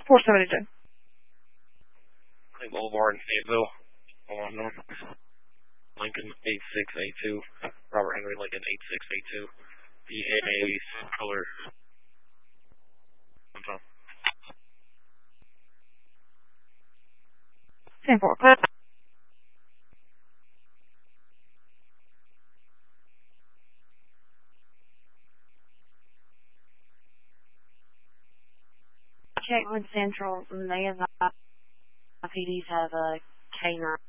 472. Boulevard in Fayetteville. On North Lincoln 8682. Robert Henry Lincoln 8682. PA color. Ten four. Clip. Check with Central. They have PDs have a K9.